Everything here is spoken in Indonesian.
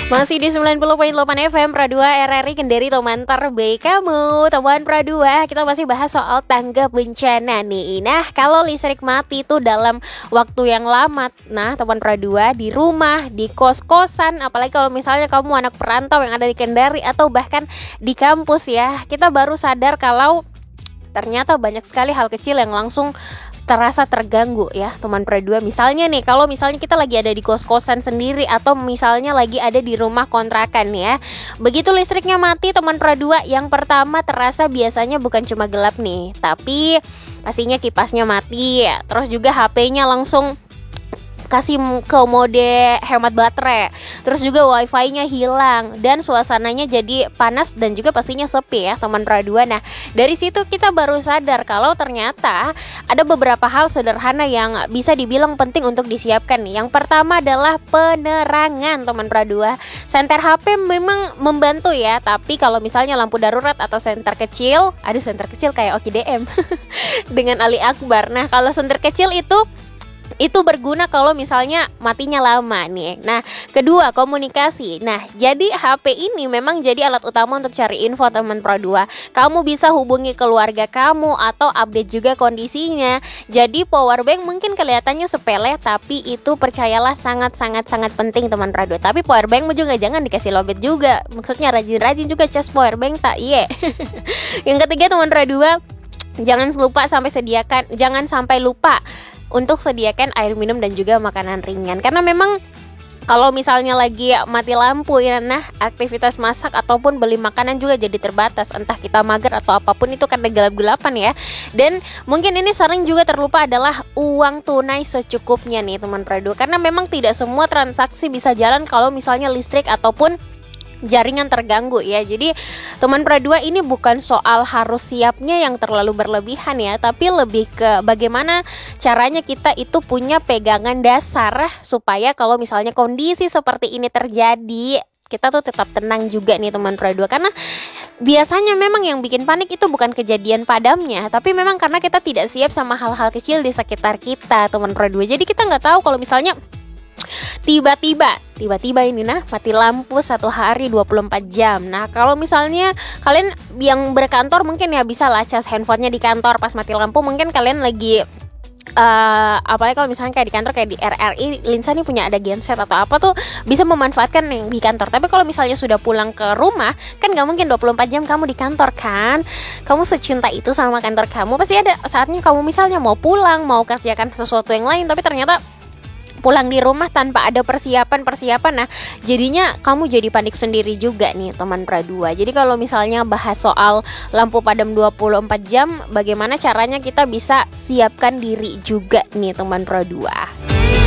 Masih di 90.8 FM Pradua RRI Kendari, teman terbaik kamu. Teman Pradua, kita masih bahas soal tangga bencana nih. Nah, kalau listrik mati itu dalam waktu yang lama, nah teman Pradua, di rumah, di kos-kosan, apalagi kalau misalnya kamu anak perantau yang ada di Kendari atau bahkan di kampus ya, kita baru sadar kalau ternyata banyak sekali hal kecil yang langsung terasa terganggu ya teman Pradua. Misalnya nih, kalau misalnya kita lagi ada di kos-kosan sendiri atau misalnya lagi ada di rumah kontrakan ya, begitu listriknya mati teman Pradua, yang pertama terasa biasanya bukan cuma gelap nih, tapi pastinya kipasnya mati ya. Terus juga HP-nya langsung kasih ke mode hemat baterai, terus juga wifi-nya hilang dan suasananya jadi panas dan juga pastinya sepi ya teman Pradua. Nah, dari situ kita baru sadar kalau ternyata ada beberapa hal sederhana yang bisa dibilang penting untuk disiapkan nih. Yang pertama adalah penerangan teman Pradua. Senter HP memang membantu ya, tapi kalau misalnya lampu darurat atau senter kecil, senter kecil kayak Oki DM dengan Ali Akbar. Nah, kalau senter kecil itu berguna kalau misalnya matinya lama nih. Nah, kedua, komunikasi. Nah, jadi HP ini memang jadi alat utama untuk cari info teman Pradua. Kamu bisa hubungi keluarga kamu atau update juga kondisinya. Jadi powerbank mungkin kelihatannya sepele, tapi itu percayalah sangat penting teman Pradua. Tapi powerbank juga jangan dikasih lowbat juga. Maksudnya rajin-rajin juga cas powerbank tak iye. Yang ketiga teman Pradua, jangan sampai lupa untuk sediakan air minum dan juga makanan ringan. Karena memang kalau misalnya lagi mati lampu ya, nah aktivitas masak ataupun beli makanan juga jadi terbatas. Entah kita mager atau apapun itu karena gelap-gelapan ya. Dan mungkin ini sering juga terlupa adalah uang tunai secukupnya nih teman Pradua. Karena memang tidak semua transaksi bisa jalan kalau misalnya listrik ataupun jaringan terganggu ya. Jadi teman Pradua, ini bukan soal harus siapnya yang terlalu berlebihan ya, tapi lebih ke bagaimana caranya kita itu punya pegangan dasar supaya kalau misalnya kondisi seperti ini terjadi, kita tuh tetap tenang juga nih teman Pradua. Karena biasanya memang yang bikin panik itu bukan kejadian padamnya, tapi memang karena kita tidak siap sama hal-hal kecil di sekitar kita teman Pradua. Jadi kita nggak tahu kalau misalnya tiba-tiba ini mati lampu satu hari 24 jam. Nah, kalau misalnya kalian yang berkantor mungkin ya bisa lah cas handphonenya di kantor pas mati lampu. Mungkin kalian lagi apalagi kalau misalnya kayak di kantor kayak di RRI Linsa nih punya ada game set atau apa tuh bisa memanfaatkan yang di kantor. Tapi kalau misalnya sudah pulang ke rumah kan gak mungkin 24 jam kamu di kantor kan. Kamu secinta itu sama kantor kamu, pasti ada saatnya kamu misalnya mau pulang, mau kerjakan sesuatu yang lain, tapi ternyata pulang di rumah tanpa ada persiapan. Nah, jadinya kamu jadi panik sendiri juga nih teman Pradua. Jadi kalau misalnya bahas soal lampu padam 24 jam, bagaimana caranya kita bisa siapkan diri juga nih teman Pradua.